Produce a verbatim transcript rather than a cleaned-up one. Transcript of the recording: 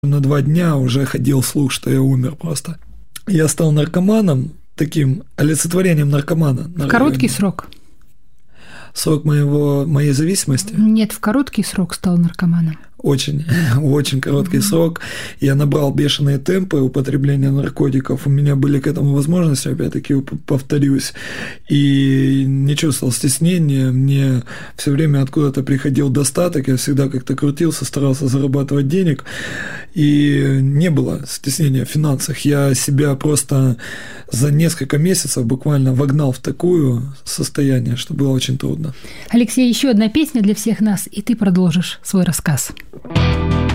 На два дня уже ходил слух, что я умер просто. Я стал наркоманом, таким олицетворением наркомана. В короткий срок? Срок моего, моей зависимости? Нет, в короткий срок стал наркоманом. Очень, очень короткий mm-hmm. срок. Я набрал бешеные темпы употребления наркотиков. У меня были к этому возможности, опять-таки повторюсь. И не чувствовал стеснения. Мне все время откуда-то приходил достаток. Я всегда как-то крутился, старался зарабатывать денег. И не было стеснения в финансах. Я себя просто за несколько месяцев буквально вогнал в такое состояние, что было очень трудно. Алексей, еще одна песня для всех нас, и ты продолжишь свой рассказ.